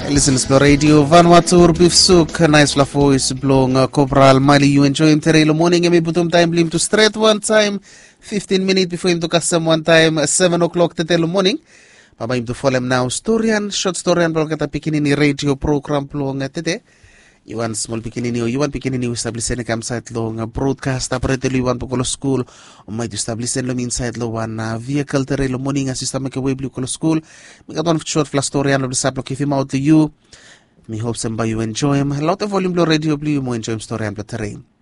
Listen to Radio Vanuatu Bifsuk, nice la voice blong Corporal Mali. You enjoy him today morning and maybe time blim to straight one time, 15 minutes before him to custom one time, 7 o'clock today morning. Baba him to follow him now. Short story and blogata pikinini radio program blong today. You want small pikinini, you want pikinini establish any campsite long broadcast operator you want to school or might establish any inside lo one vehicle terreno morning as system make away blue school. We got one short flash story and the sap give him out to you. Me hope somebody you enjoy him. A lot of volume blue radio blue you enjoy him story and the terrain.